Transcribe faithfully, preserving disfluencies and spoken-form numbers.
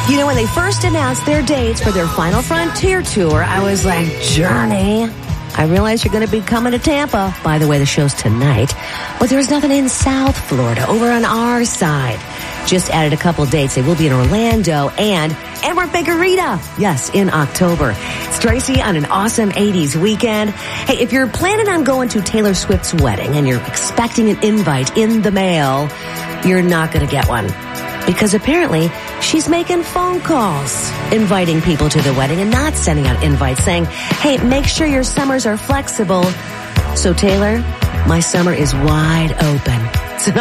You know, when they first announced their dates for their Final Frontier tour, I was like, Journey. I realize you're going to be coming to Tampa. By the way, the show's tonight. But there's nothing in South Florida, over on our side. Just added a couple dates. They will be in Orlando and Emert Margarita. Yes, in October. It's Tracy on an awesome eighties weekend. Hey, if you're planning on going to Taylor Swift's wedding and you're expecting an invite in the mail, you're not going to get one. Because apparently she's making phone calls, inviting people to the wedding and not sending out invites saying, hey, make sure your summers are flexible. So Taylor, my summer is wide open.